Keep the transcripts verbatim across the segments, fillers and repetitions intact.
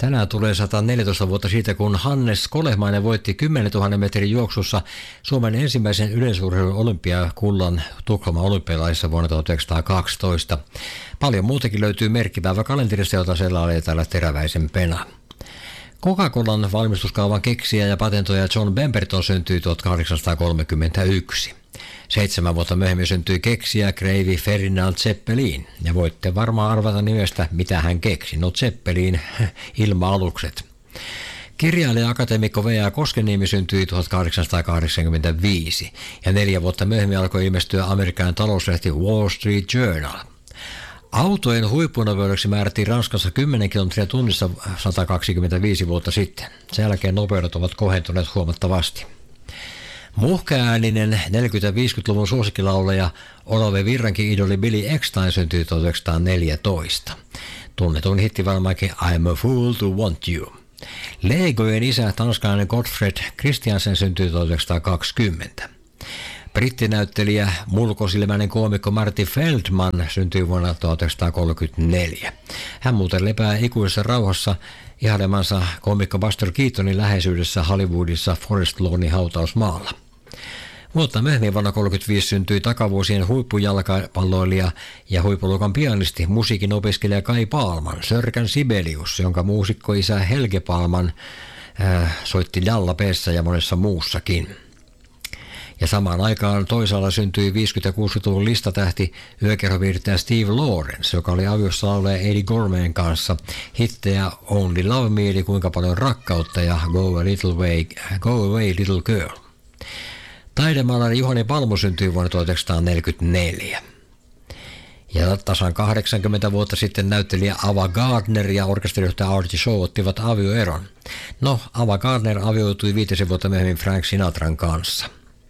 Tänään tulee sata neljätoista vuotta siitä, kun Hannes Kolehmainen voitti kymmenentuhannen metrin juoksussa Suomen ensimmäisen yleisurheilun olympiakullan Tukholman olympialaisissa vuonna tuhatyhdeksänsataakaksitoista. Paljon muutakin löytyy merkkipäivä kalenterista, jota selailee täällä teräväisempänä. Coca-Colan valmistuskaavan keksijä ja patentoija John Pemberton syntyi tuhatkahdeksansataakolmekymmentäyksi. Seitsemän vuotta myöhemmin syntyi keksijä kreivi Ferdinand Zeppelin, ja voitte varmaan arvata nimestä, mitä hän keksi. No Zeppelin, ilma-alukset. Kirjailija akateemikko V A Koskeniemi syntyi tuhatkahdeksansataakahdeksankymmentäviisi, ja neljä vuotta myöhemmin alkoi ilmestyä Amerikan talouslehti Wall Street Journal. Autojen huippunopeudeksi määrättiin Ranskassa kymmenen kilometriä tunnissa sata kaksikymmentäviisi vuotta sitten. Sen jälkeen nopeudet ovat kohentuneet huomattavasti. Muhkeääninen neljäkymmentä-viisikymmentäluvun suosikkilauleja Olave Virrankin idoli Billy Eckstine syntyi tuhatyhdeksänsataaneljätoista. Tunnetun hittivalmaikin I'm a fool to want you. Legojen isä tanskalainen Gottfried Christiansen syntyi tuhatyhdeksänsataakaksikymmentä. Brittinäyttelijä mulkosilmäinen koomikko Marty Feldman syntyi vuonna tuhatyhdeksänsataakolmekymmentäneljä. Hän muuten lepää ikuisessa rauhassa ihailemansa koomikko Buster Keatonin läheisyydessä Hollywoodissa Forest Lawnin hautausmaalla. Vuotta myöhemmin vuonna tuhatyhdeksänsataakolmekymmentäviisi syntyi takavuosien huippujalkapalloilija ja huippuluokan pianisti, musiikin opiskelija Kai Palman, Sörkän Sibelius, jonka muusikkoisä Helge Palman äh, soitti Jalla-Pessä ja monessa muussakin. Ja samaan aikaan toisaalla syntyi viisikymmentä- ja kuusikymmentäluvun listatähti yökerhoviihdyttäjä Steve Lawrence, joka oli aviossa laulaja Eddie Gormeen kanssa. Hittejä Only Love Me, eli Kuinka paljon rakkautta, ja Go, a little way, Go Away Little Girl. Taidemaalari Juhani Palmu syntyi vuonna tuhatyhdeksänsataaneljäkymmentäneljä. Ja tasan kahdeksankymmentä vuotta sitten näyttelijä Ava Gardner ja orkesterijohtaja Artie Shaw ottivat avioeron. No, Ava Gardner avioitui viitisen vuotta myöhemmin Frank Sinatran kanssa.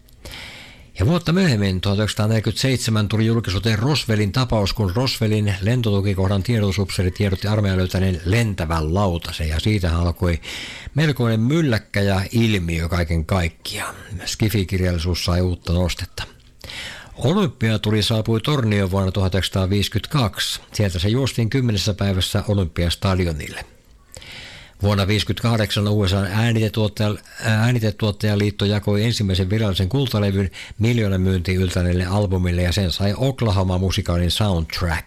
Ja vuotta myöhemmin, tuhatyhdeksänsataaneljäkymmentäseitsemän, tuli julkisuuteen Roswellin tapaus, kun Roswellin lentotukikohdan tiedotusupseeri tiedotti armeijan löytäneen lentävän lautasen, ja siitä alkoi melkoinen mylläkkäjä ilmiö kaiken kaikkiaan. Skifi-kirjallisuus sai uutta nostetta. Olympiatuli saapui Tornioon vuonna tuhatyhdeksänsataaviisikymmentäkaksi. Sieltä se juostiin kymmenessä päivässä Olympiastadionille. Vuonna tuhatyhdeksänsataaviisikymmentäkahdeksan U S A:n äänitetuottajaliitto jakoi ensimmäisen virallisen kultalevyn miljoonan myyntiin yltäneelle albumille, ja sen sai Oklahoma-musikaalin soundtrack.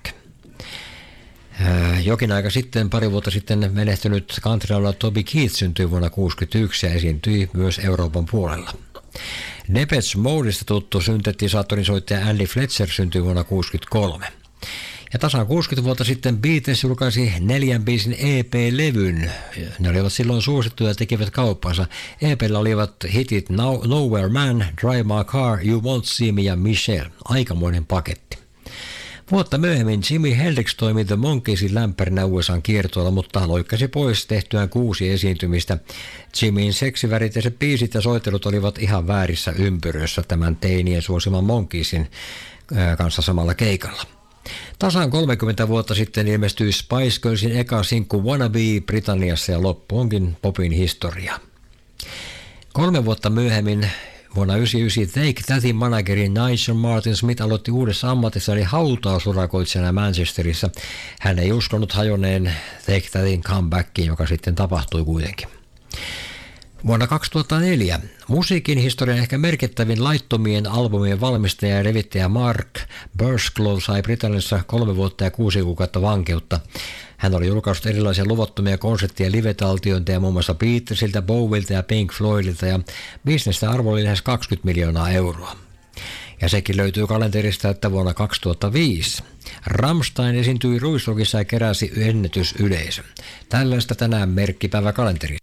Jokin aika sitten, pari vuotta sitten menehtynyt countrylaulaja Toby Keith syntyi vuonna tuhatyhdeksänsataakuusikymmentäyksi ja esiintyi myös Euroopan puolella. Depeche Modeista tuttu syntetisaattorin soittaja Andy Fletcher syntyi vuonna tuhatyhdeksänsataakuusikymmentäkolme. Ja tasan kuusikymmentä vuotta sitten Beatles julkaisi neljän biisin E P-levyn. Ne olivat silloin suosittuja ja tekivät kauppansa. E P:llä olivat hitit Nowhere Man, Drive My Car, You Won't See Me ja Michelle. Aikamoinen paketti. Vuotta myöhemmin Jimi Hendrix toimi The Monkeysin lämpärinä U S A:n kiertueella, mutta loikkasi pois tehtyään kuusi esiintymistä. Jimin seksiväritiset biisit ja soittelut olivat ihan väärissä ympyröissä tämän teinien suosiman Monkeysin kanssa samalla keikalla. Tasan kolmekymmentä vuotta sitten ilmestyi Spice Girlsin eka sinkku Wannabe Britanniassa, ja loppu onkin popin historia. Kolme vuotta myöhemmin vuonna tuhatyhdeksänsataayhdeksänkymmentäyhdeksän Take Thatin manageri Nigel Martin Smith aloitti uudessa ammatissa eli hautausurakoitsijana Manchesterissa. Hän ei uskonut hajonneen Take Thatin comebackiin, joka sitten tapahtui kuitenkin. Vuonna kaksituhattaneljä musiikin historian ehkä merkittävin laittomien albumien valmistaja ja levittäjä Mark Bursklow sai Britanniassa kolme vuotta ja kuusi kuukautta vankeutta. Hän oli julkaissut erilaisia luvattomia konsertti- ja live-taltiointeja muun muassa Beatlesilta, Bowilta ja Pink Floydilta, ja bisnestä arvo oli lähes kaksikymmentä miljoonaa euroa. Ja sekin löytyy kalenterista, että vuonna kaksituhattaviisi Rammstein esiintyi Ruisrockissa ja keräsi ennätysyleisö. Tällaista tänään merkkipäivä kalenterissa.